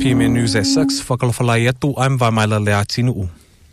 PMN News at 6, whakalawhalai atu, I'm Vamaila Leatinuu.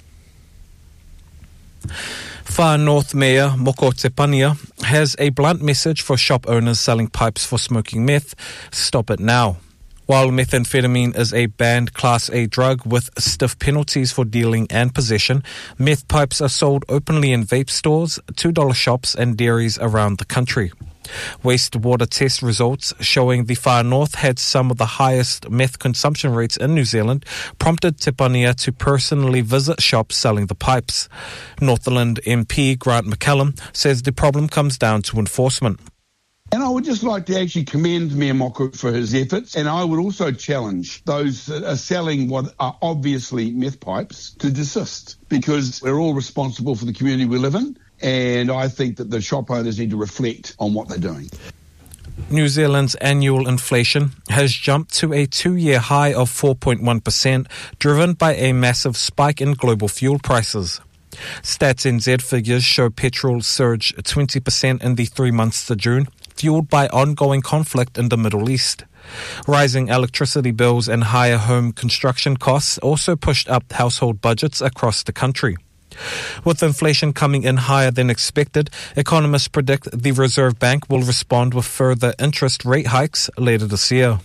Far North Mayor Moko Tepania has a blunt message for shop owners selling pipes for smoking meth. Stop it now. While methamphetamine is a banned Class A drug with stiff penalties for dealing and possession, meth pipes are sold openly in vape stores, $2 shops and dairies around the country. Wastewater test results showing the Far North had some of the highest meth consumption rates in New Zealand prompted Tepania to personally visit shops selling the pipes. Northland MP Grant McCallum says the problem comes down to enforcement. And I would just like to actually commend Mayor Moko for his efforts, and I would also challenge those that are selling what are obviously meth pipes to desist, because we're all responsible for the community we live in, and I think that the shop owners need to reflect on what they're doing. New Zealand's annual inflation has jumped to a 2-year high of 4.1%, driven by a massive spike in global fuel prices. Stats NZ figures show petrol surge 20% in the 3 months to June, fueled by ongoing conflict in the Middle East. Rising electricity bills and higher home construction costs also pushed up household budgets across the country. With inflation coming in higher than expected, economists predict the Reserve Bank will respond with further interest rate hikes later this year.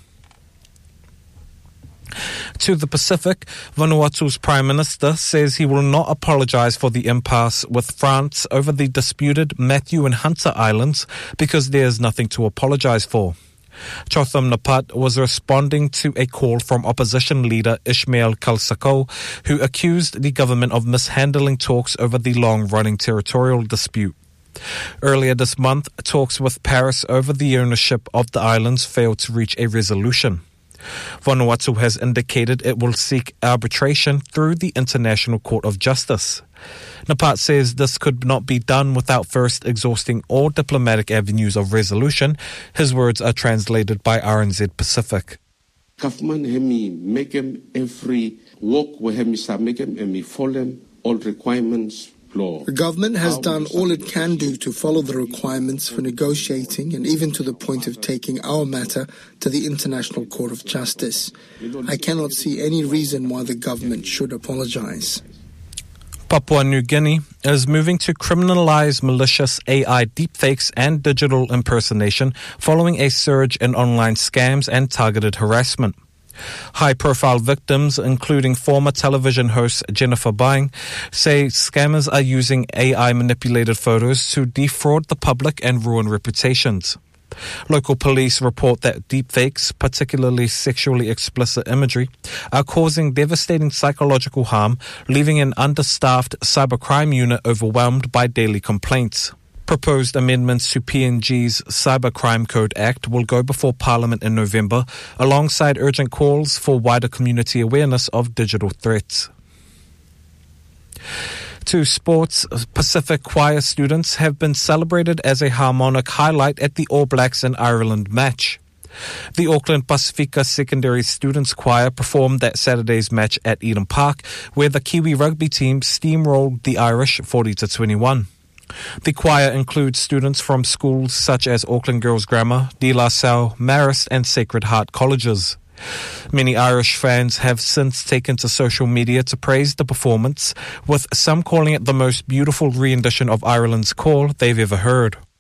To the Pacific, Vanuatu's Prime Minister says he will not apologise for the impasse with France over the disputed Matthew and Hunter Islands because there is nothing to apologise for. Chotham Napat was responding to a call from opposition leader Ismail Kalsako, who accused the government of mishandling talks over the long-running territorial dispute. Earlier this month, talks with Paris over the ownership of the islands failed to reach a resolution. Vanuatu has indicated it will seek arbitration through the International Court of Justice. Napat says this could not be done without first exhausting all diplomatic avenues of resolution. His words are translated by RNZ Pacific. Government hemi make him every walk where hemi make him and me follow all requirements. The government has done all it can do to follow the requirements for negotiating and even to the point of taking our matter to the International Court of Justice. I cannot see any reason why the government should apologise. Papua New Guinea is moving to criminalise malicious AI deepfakes and digital impersonation following a surge in online scams and targeted harassment. High-profile victims, including former television host Jennifer Byng, say scammers are using AI-manipulated photos to defraud the public and ruin reputations. Local police report that deepfakes, particularly sexually explicit imagery, are causing devastating psychological harm, leaving an understaffed cybercrime unit overwhelmed by daily complaints. Proposed amendments to PNG's Cybercrime Code Act will go before Parliament in November, alongside urgent calls for wider community awareness of digital threats. To sports, Pacific Choir students have been celebrated as a harmonic highlight at the All Blacks and Ireland match. The Auckland Pacifica Secondary Students Choir performed at Saturday's match at Eden Park, where the Kiwi rugby team steamrolled the Irish 40-21. The choir includes students from schools such as Auckland Girls Grammar, De La Salle, Marist and Sacred Heart colleges. Many Irish fans have since taken to social media to praise the performance, with some calling it the most beautiful rendition of Ireland's call they've ever heard.